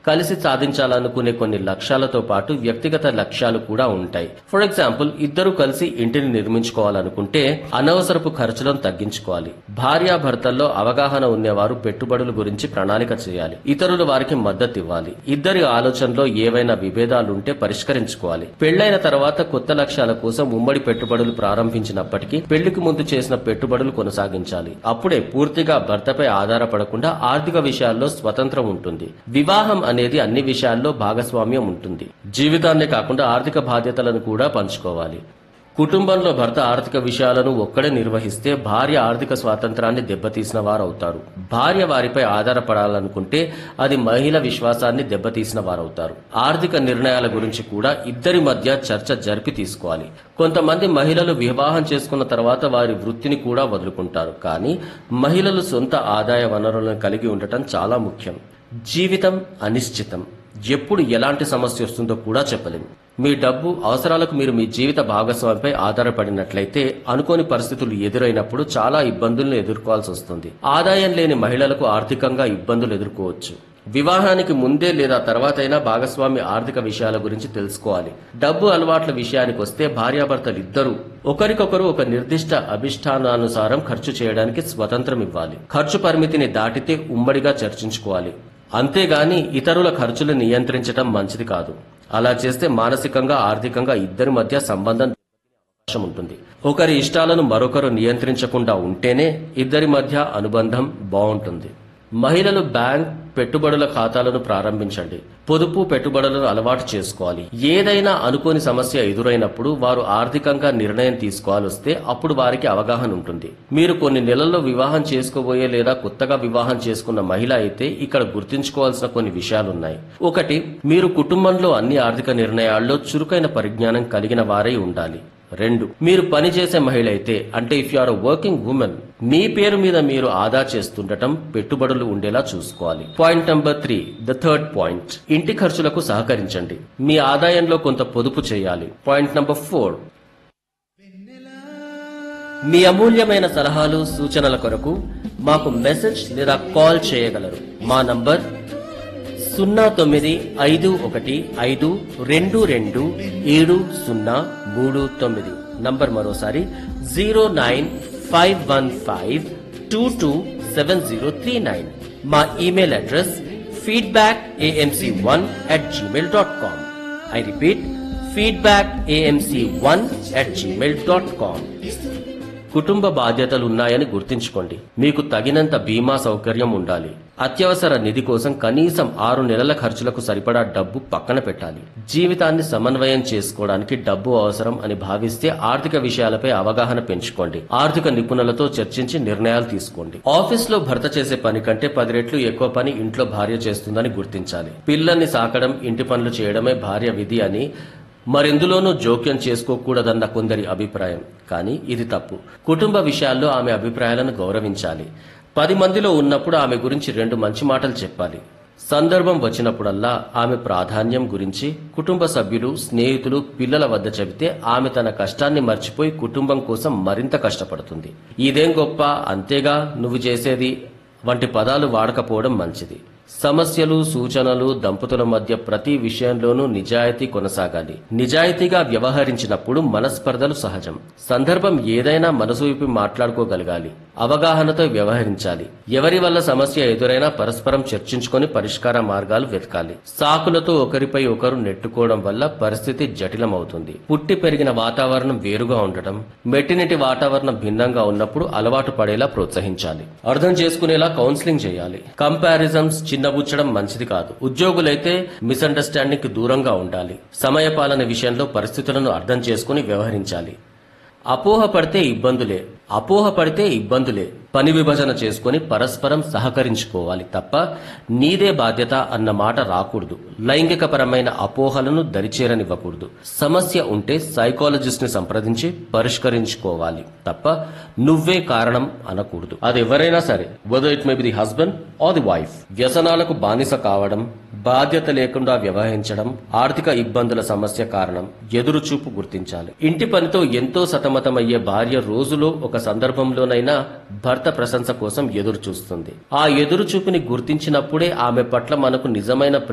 కలిసి సాధించాలనుకునే కొన్ని లక్ష్యాలతో పాటు వ్యక్తిగత లక్ష్యాలు కూడా ఉంటాయి. ఫర్ ఎగ్జాంపుల్, ఇద్దరు కలిసి ఇంటిని నిర్మించుకోవాలనుకుంటే అనవసరపు ఖర్చులను తగ్గించుకోవాలి. భార్యాభర్తల్లో అవగాహన ఉండేవారు పెట్టుబడుల గురించి ప్రణాళిక చేయాలి. ఇతరులు వారికి మద్దతు ఇవ్వాలి. ఇద్దరి ఆలోచనలో ఏవైనా విభేదాలుంటే పరిష్కరించుకోవాలి. పెళ్లైన తర్వాత కొత్త లక్ష్యాల కోసం ఉమ్మడి పెట్టుబడులు ప్రారంభించినప్పటికీ పెళ్లికి ముందు చేసిన పెట్టుబడులు కొనసాగించాలి. అప్పుడే పూర్తిగా భర్తపై ఆధారపడకుండా ఆర్థిక విషయాల్లో స్వతంత్రం ఉంటుంది. వివాహం అనేది అన్ని విషయాల్లో భాగస్వామ్యం ఉంటుంది. జీవితాన్నే కాకుండా ఆర్థిక బాధ్యతలను కూడా పంచుకోవాలి. కుటుంబంలో భర్త ఆర్థిక విషయాలను ఒక్కడే నిర్వహిస్తే భార్య ఆర్థిక స్వాతంత్రాన్ని దెబ్బతీసిన వారవుతారు. భార్య వారిపై ఆధారపడాలనుకుంటే అది మహిళ విశ్వాసాన్ని దెబ్బతీసిన వారవుతారు. ఆర్థిక నిర్ణయాల గురించి కూడా ఇద్దరి మధ్య చర్చ జరిపి తీసుకోవాలి. కొంతమంది మహిళలు వివాహం చేసుకున్న తర్వాత వారి వృత్తిని కూడా వదులుకుంటారు. కానీ మహిళలు సొంత ఆదాయ వనరులను కలిగి ఉండటం చాలా ముఖ్యం. జీవితం అనిశ్చితం. ఎప్పుడు ఎలాంటి సమస్య వస్తుందో కూడా చెప్పలేము. మీ డబ్బు అవసరాలకు మీరు మీ జీవిత భాగస్వామిపై ఆధారపడినట్లయితే అనుకోని పరిస్థితులు ఎదురైనప్పుడు చాలా ఇబ్బందులను ఎదుర్కోవాల్సి వస్తుంది. ఆదాయం లేని మహిళలకు ఆర్థికంగా ఇబ్బందులు ఎదుర్కోవచ్చు. వివాహానికి ముందే లేదా తర్వాతైనా భాగస్వామి ఆర్థిక విషయాల గురించి తెలుసుకోవాలి. డబ్బు అలవాట్ల విషయానికి వస్తే భార్యాభర్తలు ఇద్దరూ ఒకరికొకరు ఒక నిర్దిష్ట అభిష్టానానుసారం ఖర్చు చేయడానికి స్వతంత్రం ఇవ్వాలి. ఖర్చు పరిమితిని దాటితే ఉమ్మడిగా చర్చించుకోవాలి. అంతేగాని ఇతరుల ఖర్చులు నియంత్రించడం మంచిది కాదు. అలా చేస్తే మానసికంగా ఆర్థికంగా ఇద్దరి మధ్య సంబంధం అవకాశం ఉంటుంది. ఒకరి ఇష్టాలను మరొకరు నియంత్రించకుండా ఉంటేనే ఇద్దరి మధ్య అనుబంధం బాగుంటుంది. మహిళలు బ్యాంక్ పెట్టుబడుల ఖాతాలను ప్రారంభించండి. పొదుపు పెట్టుబడులను అలవాటు చేసుకోవాలి. ఏదైనా అనుకోని సమస్య ఎదురైనప్పుడు వారు ఆర్థికంగా నిర్ణయం తీసుకోవాల్సి వస్తే అప్పుడు వారికి అవగాహన ఉంటుంది. మీరు కొన్ని నెలల్లో వివాహం చేసుకోబోయే లేదా కొత్తగా వివాహం చేసుకున్న మహిళ అయితే ఇక్కడ గుర్తుంచుకోవాల్సిన కొన్ని విషయాలున్నాయి. ఒకటి, మీరు కుటుంబంలో అన్ని ఆర్థిక నిర్ణయాల్లో చురుకైన పరిజ్ఞానం కలిగిన వారై ఉండాలి. 2, మీరు పనిచేసే మహిళ అయితే, అంటే if you are working women, మీ పేరు మీద మీరు ఆదా చేస్తుండటం పెట్టుబడులు ఉండేలా చూసుకోవాలి. Point number 3, the third point, ఇంటి ఖర్చులకు సహకరించండి. మీ ఆదాయంలో కొంత పొదుపు చేయాలి. పాయింట్ నెంబర్ 4, మీ అమూల్యమైన సలహాలు సూచనల కొరకు మాకు మెసేజ్ లేదా కాల్ చేయగలరు. మా నంబర్ 0951522739. నంబర్ మరోసారి 09515227039. మా email address feedbackamc1@gmail.com. I repeat, feedbackamc1@gmail.com. కుటుంబ బాధ్యతలు ఉన్నాయని గుర్తుంచుకోండి. మీకు తగినంత బీమా సౌకర్యం ఉండాలి. అత్యవసర నిధి కోసం కనీసం 6 నెలల ఖర్చులకు సరిపడా డబ్బు పక్కన పెట్టాలి. జీవితాన్ని సమన్వయం చేసుకోవడానికి డబ్బు అవసరం అని భావిస్తే ఆర్థిక విషయాలపై అవగాహన పెంచుకోండి. ఆర్థిక నిపుణులతో చర్చించి నిర్ణయాలు తీసుకోండి. ఆఫీస్లో భర్త చేసే పని కంటే 10 రెట్లు ఎక్కువ పని ఇంట్లో భార్య చేస్తుందని గుర్తించాలి. పిల్లల్ని సాకడం, ఇంటి పనులు చేయడమే భార్య విధి అని మరెందులోనూ జోక్యం చేసుకోకూడదన్న కొందరి అభిప్రాయం. కానీ ఇది తప్పు. కుటుంబ విషయాల్లో ఆమె అభిప్రాయాలను గౌరవించాలి. 10 మందిలో ఉన్నప్పుడు ఆమె గురించి 2 మంచి మాటలు చెప్పాలి. సందర్భం వచ్చినప్పుడల్లా ఆమె ప్రాధాన్యం గురించి కుటుంబ సభ్యులు, స్నేహితులు, పిల్లల వద్ద చెబితే ఆమె తన కష్టాన్ని మర్చిపోయి కుటుంబం కోసం మరింత కష్టపడుతుంది. ఇదేం గొప్ప, అంతేగా నువ్వు చేసేది వంటి పదాలు వాడకపోవడం మంచిది. సమస్యలు, సూచనలు, దంపతుల మధ్య ప్రతి విషయంలోనూ నిజాయితీ కొనసాగాలి. నిజాయితీగా వ్యవహరించినప్పుడు మనస్పర్ధలు సహజం. సందర్భం ఏదైనా మనసు విప్పి మాట్లాడుకోగలగాలి. అవగాహనతో వ్యవహరించాలి. ఎవరి వల్ల సమస్య ఎదురైనా పరస్పరం చర్చించుకొని పరిష్కార మార్గాలు వెతకాలి. సాకులతో ఒకరిపై ఒకరు నెట్టుకోవడం వల్ల పరిస్థితి జటిలమవుతుంది. పుట్టి పెరిగిన వాతావరణం వేరుగా ఉండటం, మెట్టినిటి వాతావరణం భిన్నంగా ఉన్నప్పుడు అలవాటు పడేలా ప్రోత్సహించాలి. అర్థం చేసుకునేలా కౌన్సిలింగ్ చేయాలి. కంపారిజన్స్ చిన్నబుచ్చడం మంచిది కాదు. ఉద్యోగులైతే మిస్అండర్స్టాండింగ్ కి దూరంగా ఉండాలి. సమయపాలన విషయంలో పరిస్థితులను అర్థం చేసుకుని వ్యవహరించాలి. అపోహ పడితే ఇబ్బందులే. పని విభజన చేసుకుని పరస్పరం సహకరించుకోవాలి తప్ప నీదే బాధ్యత అన్న మాట రాకూడదు. లైంగికపరమైన అపోహలను దరిచేరనివ్వకూడదు. సమస్య ఉంటే సైకాలజిస్ట్ ని సంప్రదించి పరిష్కరించుకోవాలి తప్ప నువ్వే కారణం అనకూడదు. అది ఎవరైనా సరే, whether it may be the husband or the wife. వ్యసనాలకు బానిస కావడం, బాధ్యత లేకుండా వ్యవహరించడం ఆర్థిక ఇబ్బందుల సమస్య కారణం. ఎదురుచూపు గుర్తించాలి. ఇంటి పనితో ఎంతో సతమతమయ్యే భార్య రోజులో ఒక సందర్భంలోనైనా భర్త ప్రశంస కోసం ఎదురు చూస్తుంది. ఆ ఎదురుచూపుని గుర్తించినప్పుడే ఆమె పట్ల మనకు నిజమైన